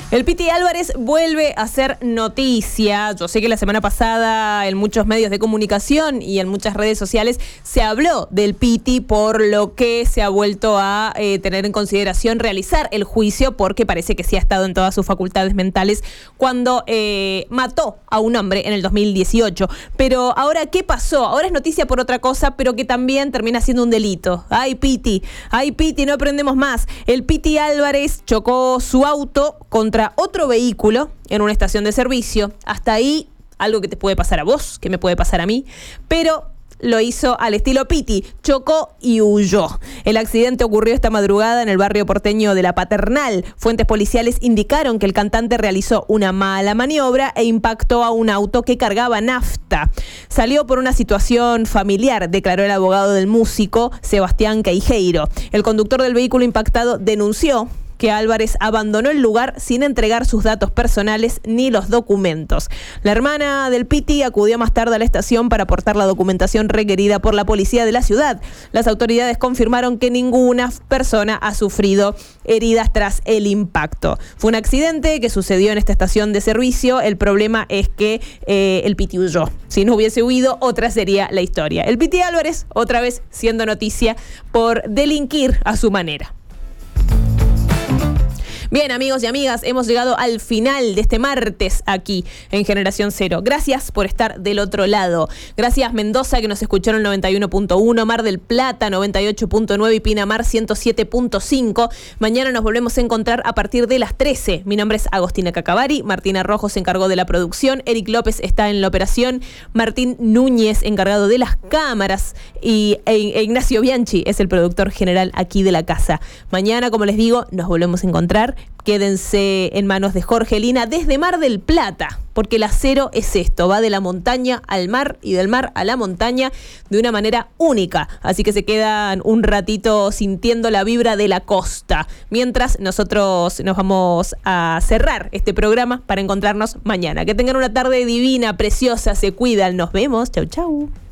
El Piti Álvarez vuelve a ser noticia. Yo sé que la semana pasada en muchos medios de comunicación y en muchas redes sociales se habló del Piti, por lo que se ha vuelto a tener en consideración realizar el juicio, porque parece que sí ha estado en todas sus facultades mentales cuando mató a un hombre en el 2018. Pero ahora, ¿qué pasó? Ahora es noticia por otra cosa, pero que también termina siendo un delito. ¡Ay, Piti! ¡Ay, Piti! No aprendemos más. El Piti Álvarez chocó su auto contra otro vehículo en una estación de servicio. Hasta ahí, algo que te puede pasar a vos, que me puede pasar a mí, pero lo hizo al estilo Piti, chocó y huyó. El accidente ocurrió esta madrugada en el barrio porteño de La Paternal. Fuentes policiales indicaron que el cantante realizó una mala maniobra e impactó a un auto que cargaba nafta. Salió por una situación familiar, declaró el abogado del músico, Sebastián Queijeiro. El conductor del vehículo impactado denunció que Álvarez abandonó el lugar sin entregar sus datos personales ni los documentos. La hermana del Piti acudió más tarde a la estación para aportar la documentación requerida por la policía de la ciudad. Las autoridades confirmaron que ninguna persona ha sufrido heridas tras el impacto. Fue un accidente que sucedió en esta estación de servicio. El problema es que el Piti huyó. Si no hubiese huido, otra sería la historia. El Piti Álvarez, otra vez siendo noticia por delinquir a su manera. Bien, amigos y amigas, hemos llegado al final de este martes aquí en Generación Cero. Gracias por estar del otro lado. Gracias Mendoza, que nos escucharon 91.1, Mar del Plata 98.9 y Pinamar 107.5. Mañana nos volvemos a encontrar a partir de las 13. Mi nombre es Agostina Cacavari, Martina Rojo se encargó de la producción, Eric López está en la operación, Martín Núñez encargado de las cámaras y Ignacio Bianchi es el productor general aquí de la casa. Mañana, como les digo, nos volvemos a encontrar. Quédense en manos de Jorge Lina desde Mar del Plata, porque el acero es esto, va de la montaña al mar y del mar a la montaña de una manera única. Así que se quedan un ratito sintiendo la vibra de la costa, mientras nosotros nos vamos a cerrar este programa para encontrarnos mañana. Que tengan una tarde divina, preciosa, se cuidan, nos vemos, chau chau.